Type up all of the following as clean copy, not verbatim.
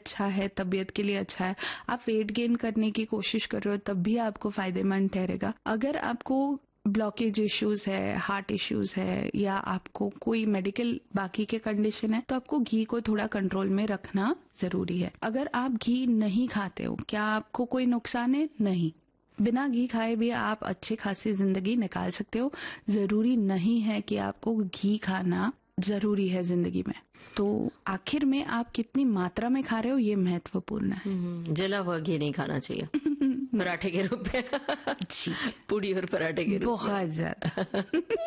अच्छा है, तबीयत के लिए अच्छा है। आप वेट गेन करने की कोशिश कर रहे हो तब भी आपको फायदेमंद ठहरेगा। अगर आपको ब्लॉकेज इश्यूज है, हार्ट इश्यूज है, या आपको कोई मेडिकल बाकी के कंडीशन है, तो आपको घी को थोड़ा कंट्रोल में रखना जरूरी है। अगर आप घी नहीं खाते हो, क्या आपको कोई नुकसान है? नहीं। बिना घी खाए भी आप अच्छी खासी जिंदगी निकाल सकते हो। जरूरी नहीं है कि आपको घी खाना जरूरी है जिंदगी में। तो आखिर में आप कितनी मात्रा में खा रहे हो ये महत्वपूर्ण है। जला हुआ घी नहीं खाना चाहिए पराठे के रूप में। जी, पूड़ी और पराठे के रूप में बहुत ज्यादा।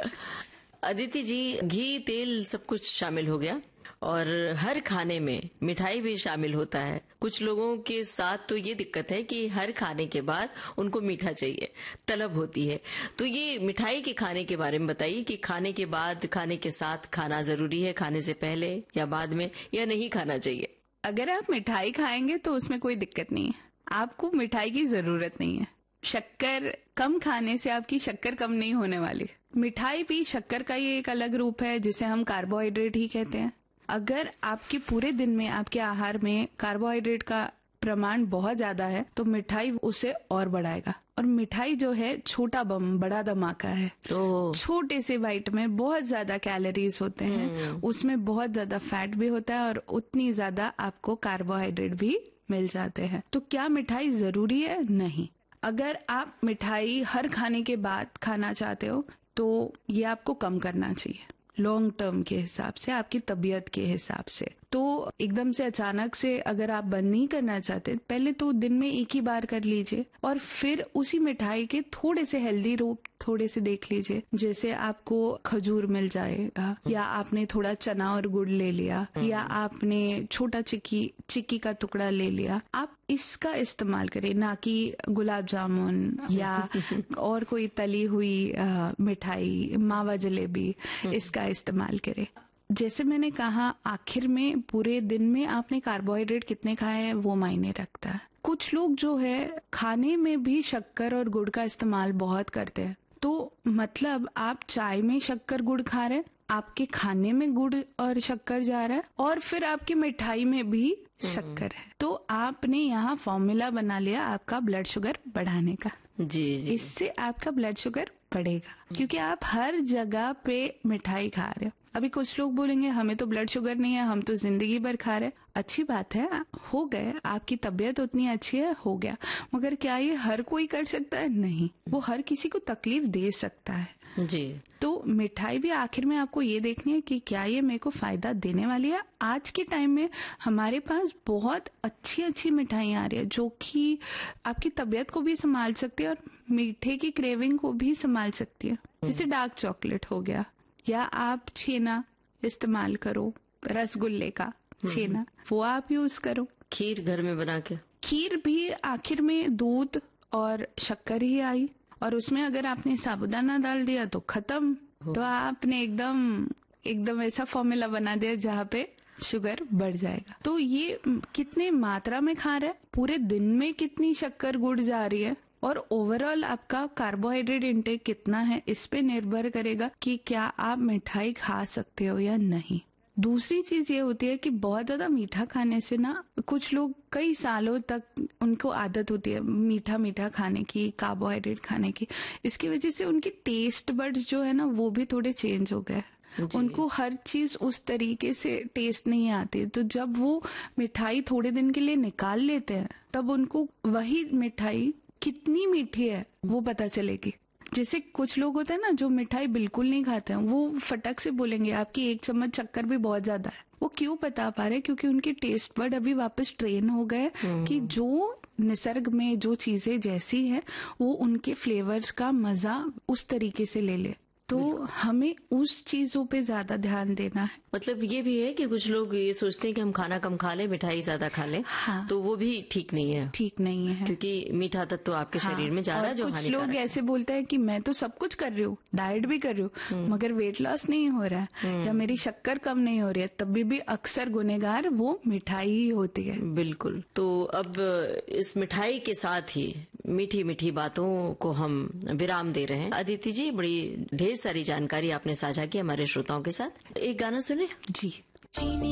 अदिति जी, घी तेल सब कुछ शामिल हो गया और हर खाने में मिठाई भी शामिल होता है। कुछ लोगों के साथ तो ये दिक्कत है कि हर खाने के बाद उनको मीठा चाहिए, तलब होती है। तो ये मिठाई के खाने के बारे में बताइए कि खाने के बाद, खाने के साथ खाना जरूरी है, खाने से पहले या बाद में, या नहीं खाना चाहिए? अगर आप मिठाई खाएंगे तो उसमें कोई दिक्कत नहीं है, आपको मिठाई की जरूरत नहीं है। शक्कर कम खाने से आपकी शक्कर कम नहीं होने वाली। मिठाई भी शक्कर का ही एक अलग रूप है जिसे हम कार्बोहाइड्रेट ही कहते हैं। अगर आपके पूरे दिन में आपके आहार में कार्बोहाइड्रेट का प्रमाण बहुत ज्यादा है तो मिठाई उसे और बढ़ाएगा। और मिठाई जो है छोटा बम बड़ा धमाका है। छोटे से बाइट में बहुत ज्यादा कैलोरीज होते हैं, उसमें बहुत ज्यादा फैट भी होता है और उतनी ज्यादा आपको कार्बोहाइड्रेट भी मिल जाते हैं। तो क्या मिठाई जरूरी है? नहीं। अगर आप मिठाई हर खाने के बाद खाना चाहते हो तो ये आपको कम करना चाहिए, लॉन्ग टर्म के हिसाब से, आपकी तबीयत के हिसाब से। तो एकदम से अचानक से अगर आप बंद नहीं करना चाहते, पहले तो दिन में एक ही बार कर लीजिए और फिर उसी मिठाई के थोड़े से हेल्दी रूप थोड़े से देख लीजिए। जैसे आपको खजूर मिल जाएगा, या आपने थोड़ा चना और गुड़ ले लिया, या आपने छोटा चिक्की का टुकड़ा ले लिया। आप इसका इस्तेमाल करें, ना कि गुलाब जामुन या और कोई तली हुई मिठाई, मावा जलेबी, इसका इस्तेमाल करें। जैसे मैंने कहा, आखिर में पूरे दिन में आपने कार्बोहाइड्रेट कितने खाए हैं वो मायने रखता है। कुछ लोग जो है खाने में भी शक्कर और गुड़ का इस्तेमाल बहुत करते हैं। तो मतलब आप चाय में शक्कर गुड़ खा रहे हैं, आपके खाने में गुड़ और शक्कर जा रहा है, और फिर आपकी मिठाई में भी शक्कर है। तो आपने यहाँ फॉर्मूला बना लिया आपका ब्लड शुगर बढ़ाने का। जी जी। इससे आपका ब्लड शुगर बढ़ेगा क्योंकि आप हर जगह पे मिठाई खा रहे हो। अभी कुछ लोग बोलेंगे हमें तो ब्लड शुगर नहीं है, हम तो जिंदगी भर खा रहे। अच्छी बात है, हो गए, आपकी तबीयत उतनी अच्छी है, हो गया। मगर क्या ये हर कोई कर सकता है? नहीं। वो हर किसी को तकलीफ दे सकता है जी। तो मिठाई भी आखिर में आपको ये देखनी है कि क्या ये मेरे को फायदा देने वाली है। आज के टाइम में हमारे पास बहुत अच्छी अच्छी मिठाइयाँ आ रही है जो कि आपकी तबीयत को भी संभाल सकती है और मीठे की क्रेविंग को भी संभाल सकती है। जैसे डार्क चॉकलेट हो गया, या आप छेना इस्तेमाल करो, रसगुल्ले का छेना, वो आप यूज करो। खीर घर में बना के, खीर भी आखिर में दूध और शक्कर ही आई, और उसमें अगर आपने साबुदाना डाल दिया तो खत्म। तो आपने एकदम ऐसा फॉर्मूला बना दिया जहाँ पे शुगर बढ़ जाएगा। तो ये कितने मात्रा में खा रहे हैं, पूरे दिन में कितनी शक्कर गुड़ जा रही है, और ओवरऑल आपका कार्बोहाइड्रेट इंटेक कितना है, इस पे निर्भर करेगा कि क्या आप मिठाई खा सकते हो या नहीं। दूसरी चीज ये होती है कि बहुत ज्यादा मीठा खाने से ना, कुछ लोग कई सालों तक उनको आदत होती है मीठा मीठा खाने की, कार्बोहाइड्रेट खाने की। इसकी वजह से उनके टेस्ट बड्स जो है ना वो भी थोड़े चेंज हो गए। उनको हर चीज उस तरीके से टेस्ट नहीं आती। तो जब वो मिठाई थोड़े दिन के लिए निकाल लेते हैं तब उनको वही मिठाई कितनी मीठी है वो पता चलेगी। जैसे कुछ लोग होते हैं ना जो मिठाई बिल्कुल नहीं खाते हैं, वो फटक से बोलेंगे आपकी 1 चम्मच शक्कर भी बहुत ज्यादा है। वो क्यों बता पा रहे? क्योंकि उनके टेस्ट बड अभी वापस ट्रेन हो गए कि जो निसर्ग में जो चीजें जैसी है वो उनके फ्लेवर्स का मजा उस तरीके से ले ले। तो हमें उस चीजों पे ज्यादा ध्यान देना है। मतलब ये भी है कि कुछ लोग ये सोचते हैं कि हम खाना कम खा लें, मिठाई ज्यादा खा लें। हाँ। तो वो भी ठीक नहीं है। ठीक नहीं है क्योंकि मीठा तत्व तो आपके शरीर में जा रहा है जो कुछ लोग ऐसे बोलते हैं कि मैं तो सब कुछ कर रही हूँ, डाइट भी कर रही हूँ, मगर वेट लॉस नहीं हो रहा है या मेरी शक्कर कम नहीं हो रही है, तभी भी अक्सर गुनहगार वो मिठाई ही होती है। बिल्कुल। तो अब इस मिठाई के साथ ही मीठी मीठी बातों को हम विराम दे रहे हैं। अदिति जी, बड़ी ढेर सारी जानकारी आपने साझा की हमारे श्रोताओं के साथ। एक गाना सुने जी।